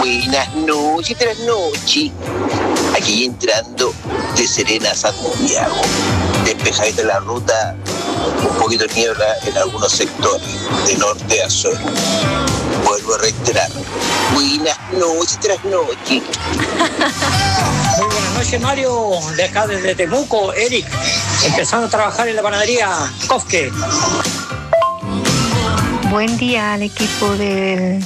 Buenas noches. Aquí entrando de Serena a Santiago. Despejadita la ruta, un poquito de niebla en algunos sectores, de norte a sur. Vuelvo a reiterar. Buenas noches. Muy buenas noches, Mario. De acá desde Temuco, Eric, empezando a trabajar en la panadería Kofke. Buen día al equipo del